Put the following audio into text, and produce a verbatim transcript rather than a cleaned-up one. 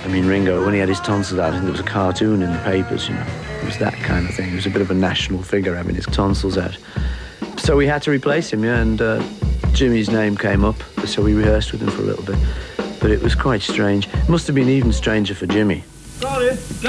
I mean, Ringo, when he had his tonsils out, I think there was a cartoon in the papers, you know. It was that kind of thing. He was a bit of a national figure having his tonsils out. So we had to replace him, yeah, and uh, Jimmy's name came up, so we rehearsed with him for a little bit. But it was quite strange. It must have been even stranger for Jimmy. Sorry.